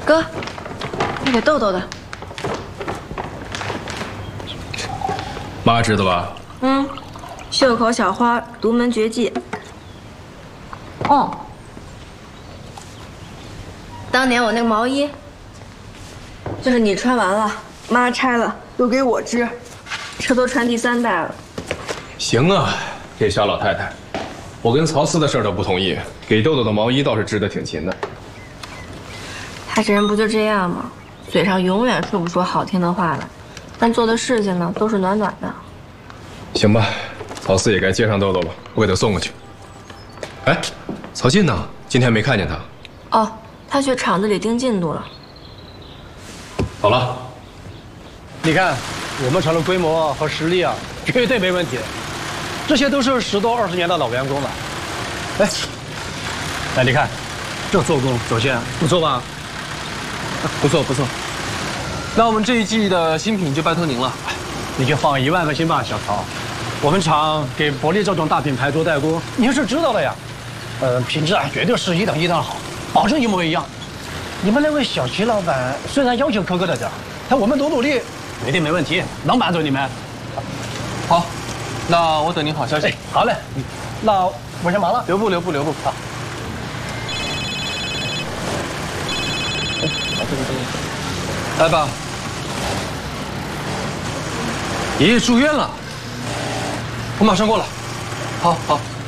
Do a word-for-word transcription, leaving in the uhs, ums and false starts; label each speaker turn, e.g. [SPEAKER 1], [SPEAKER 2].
[SPEAKER 1] 哥，那给豆豆的。
[SPEAKER 2] 妈知道吧？
[SPEAKER 1] 嗯，袖口小花，独门绝技。哦，当年我那个毛衣，就是你穿完了，妈拆了，都给我织，这都穿第三代了。
[SPEAKER 2] 行啊，这小老太太，我跟曹司的事儿都不同意，给豆豆的毛衣倒是织得挺勤的。
[SPEAKER 1] 他这人不就这样吗？嘴上永远说不出好听的话来，但做的事情呢，都是暖暖的。
[SPEAKER 2] 行吧，曹司也该接上豆豆了，我给他送过去。哎，曹进呢？今天没看见他。
[SPEAKER 1] 哦，他去厂子里盯进度了。
[SPEAKER 2] 好了，
[SPEAKER 3] 你看，我们厂的规模和实力啊，绝对没问题。这些都是十多二十年的老员工了。哎，哎，你看，这做工表现不错吧？
[SPEAKER 4] 不错不错。那我们这一季的新品就拜托您了。
[SPEAKER 3] 你就放一万个心吧，小曹。我们厂给伯利这种大品牌做代工，您是知道的呀。呃，品质啊，绝对是一等一的好，保证一模一样。你们那位小齐老板虽然要求苛刻了点，但我们多努力，一定没问题，能满足你们。
[SPEAKER 4] 好，那我等您好消息。
[SPEAKER 3] 哎，好嘞，那我先忙了。
[SPEAKER 4] 留步留步留步。好。来吧，爷爷住院了，我马上过来。好好。